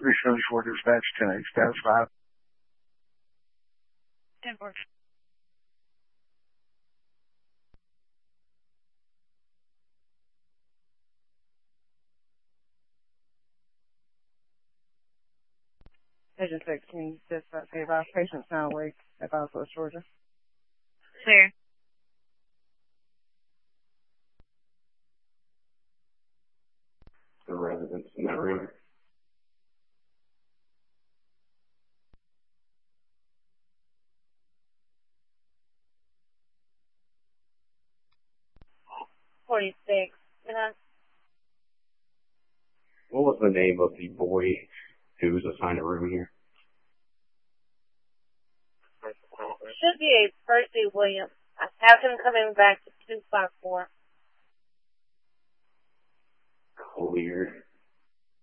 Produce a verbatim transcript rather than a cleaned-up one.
three seventy-four dispatch, ten eight, status five. ten four. Agent sixteen, dispatch, A five, patient sound awake at Southwest, Georgia. Clear. The residents in that room. forty-six. You know? What was the name of the boy who was assigned a room here? Should be a Percy Williams. I have him coming back to two five four. Clear.